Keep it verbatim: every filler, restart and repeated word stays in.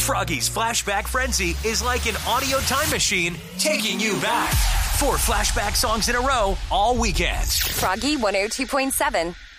Froggy's Flashback Frenzy is like an audio time machine taking you back. Four flashback songs in a row all weekend. Froggy one oh two point seven.